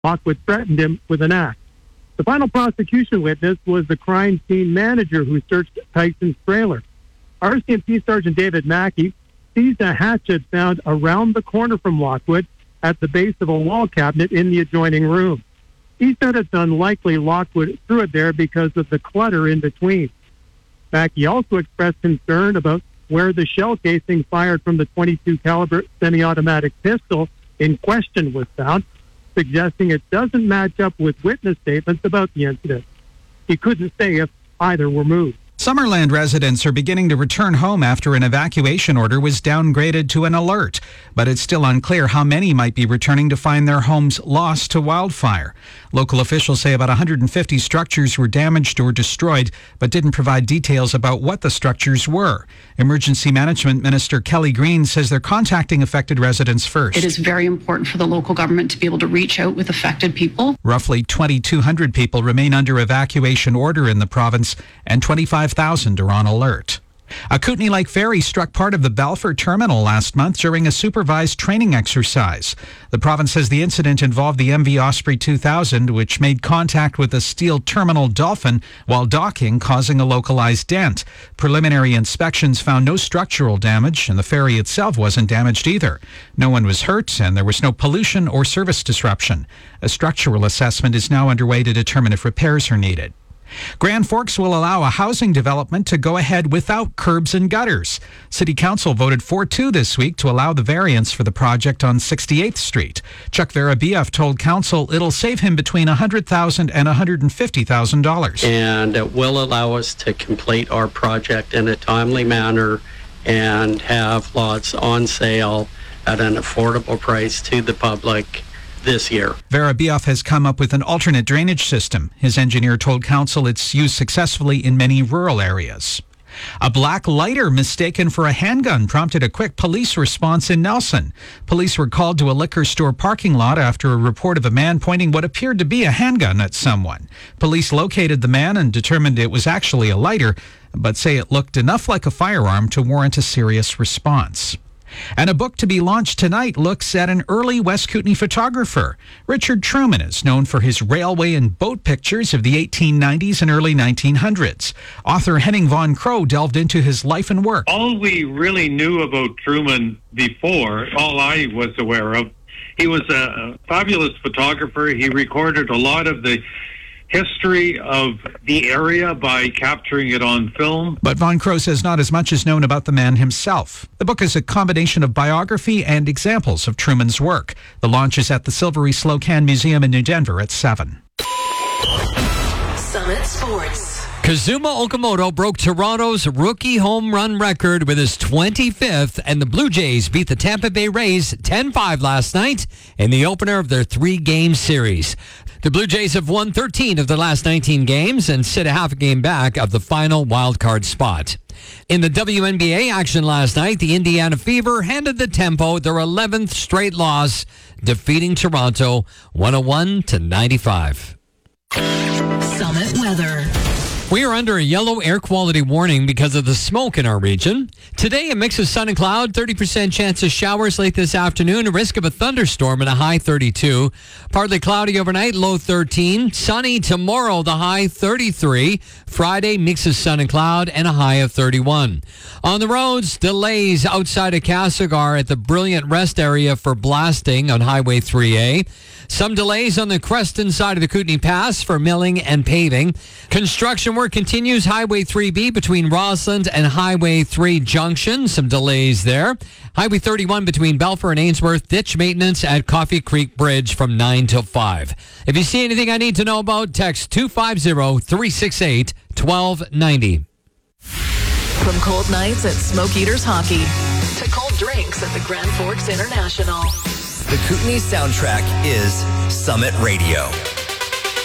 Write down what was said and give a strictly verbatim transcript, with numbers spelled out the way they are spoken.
Lockwood threatened him with an axe. The final prosecution witness was the crime scene manager who searched Tyson's trailer. R C M P Sergeant David Mackey seized a hatchet found around the corner from Lockwood at the base of a wall cabinet in the adjoining room. He said it's unlikely Lockwood threw it there because of the clutter in between. Mackey also expressed concern about where the shell casing fired from the twenty-two caliber semi-automatic pistol in question was found, suggesting it doesn't match up with witness statements about the incident. He couldn't say if either were moved. Summerland residents are beginning to return home after an evacuation order was downgraded to an alert, but it's still unclear how many might be returning to find their homes lost to wildfire. Local officials say about one hundred fifty structures were damaged or destroyed, but didn't provide details about what the structures were. Emergency Management Minister Kelly Green says they're contacting affected residents first. It is very important for the local government to be able to reach out with affected people. Roughly twenty-two hundred people remain under evacuation order in the province, and twenty-five thousand are on alert. A Kootenay Lake ferry struck part of the Balfour terminal last month during a supervised training exercise. The province says the incident involved the M V Osprey two thousand, which made contact with a steel terminal dolphin while docking, causing a localized dent. Preliminary inspections found no structural damage, and the ferry itself wasn't damaged either. No one was hurt, and there was no pollution or service disruption. A structural assessment is now underway to determine if repairs are needed. Grand Forks will allow a housing development to go ahead without curbs and gutters. City Council voted four two this week to allow the variance for the project on sixty-eighth Street. Chuck Verabieff told Council it'll save him between one hundred thousand dollars and one hundred fifty thousand dollars. And it will allow us to complete our project in a timely manner and have lots on sale at an affordable price to the public this year. Verabieff has come up with an alternate drainage system. His engineer told Council it's used successfully in many rural areas. A black lighter mistaken for a handgun prompted a quick police response in Nelson. Police were called to a liquor store parking lot after a report of a man pointing what appeared to be a handgun at someone. Police located the man and determined it was actually a lighter, but say it looked enough like a firearm to warrant a serious response. And a book to be launched tonight looks at an early West Kootenay photographer. Richard Truman is known for his railway and boat pictures of the eighteen nineties and early nineteen hundreds. Author Henning von Crow delved into his life and work. All we really knew about Truman before, all I was aware of, he was a fabulous photographer. He recorded a lot of the history of the area by capturing it on film. But Von Crow says not as much is known about the man himself. The book is a combination of biography and examples of Truman's work. The launch is at the Silvery Slocan Museum in New Denver at seven. Summit Sports. Kazuma Okamoto broke Toronto's rookie home run record with his twenty-fifth, and the Blue Jays beat the Tampa Bay Rays ten five last night in the opener of their three-game series. The Blue Jays have won thirteen of their last nineteen games and sit a half a game back of the final wildcard spot. In the W N B A action last night, the Indiana Fever handed the Tempo their eleventh straight loss, defeating Toronto one oh one to ninety-five. Summit weather. We are under a yellow air quality warning because of the smoke in our region. Today, a mix of sun and cloud, thirty percent chance of showers late this afternoon, a risk of a thunderstorm and a high thirty-two. Partly cloudy overnight, low thirteen. Sunny tomorrow, the high thirty-three. Friday, mix of sun and cloud and a high of thirty-one. On the roads, delays outside of Castlegar at the Brilliant Rest area for blasting on Highway three A. Some delays on the Creston side of the Kootenay Pass for milling and paving. Construction work continues Highway three B between Rossland and Highway three Junction. Some delays there. Highway thirty-one between Balfour and Ainsworth. Ditch maintenance at Coffee Creek Bridge from nine till five. If you see anything I need to know about, text two five zero, three six eight, one two nine zero. From cold nights at Smoke Eaters Hockey to cold drinks at the Grand Forks International. The Kootenay soundtrack is Summit Radio.